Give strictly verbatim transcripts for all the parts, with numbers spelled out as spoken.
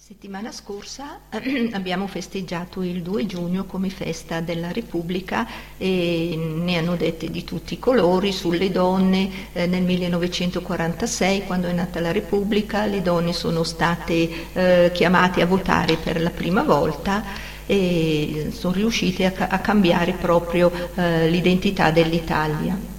Settimana scorsa abbiamo festeggiato il due giugno come festa della Repubblica e ne hanno dette di tutti i colori sulle donne. Eh, nel millenovecentoquarantasei, quando è nata la Repubblica, le donne sono state eh, chiamate a votare per la prima volta e sono riuscite a, a cambiare proprio eh, l'identità dell'Italia.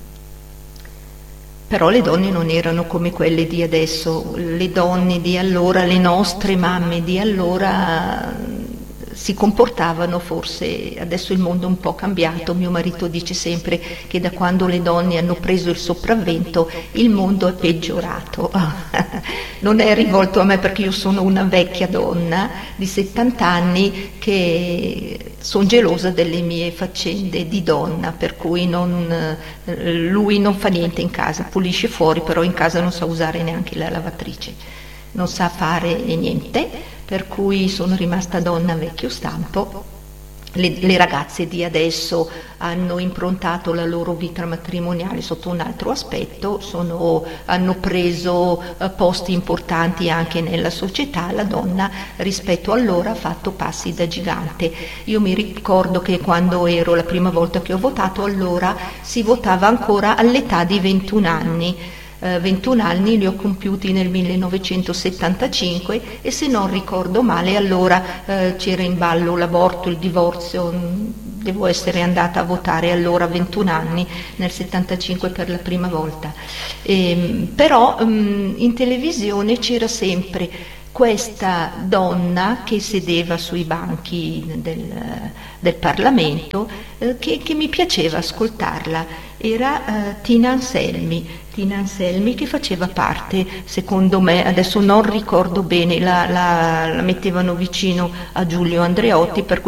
Però le donne non erano come quelle di adesso, le donne di allora, le nostre mamme di allora si comportavano forse, adesso il mondo è un po' cambiato, mio marito dice sempre che da quando le donne hanno preso il sopravvento il mondo è peggiorato. Non è rivolto a me perché io sono una vecchia donna di settanta anni che sono gelosa delle mie faccende di donna, per cui non, lui non fa niente in casa, pulisce fuori, però in casa non sa usare neanche la lavatrice, non sa fare niente, per cui sono rimasta donna vecchio stampo. Le, le ragazze di adesso hanno improntato la loro vita matrimoniale sotto un altro aspetto, sono, hanno preso eh, posti importanti anche nella società. La donna rispetto a allora ha fatto passi da gigante. Io mi ricordo che quando ero la prima volta che ho votato, allora si votava ancora all'età di ventuno anni. Uh, ventuno anni li ho compiuti nel millenovecentosettantacinque e se non ricordo male allora uh, c'era in ballo l'aborto, il divorzio, mh, devo essere andata a votare allora a ventuno anni, nel settantacinque per la prima volta. E, però um, in televisione c'era sempre questa donna che sedeva sui banchi del, del Parlamento eh, che, che mi piaceva ascoltarla, era eh, Tina Anselmi. Tina Anselmi che faceva parte, secondo me, adesso non ricordo bene, la, la, la mettevano vicino a Giulio Andreotti, per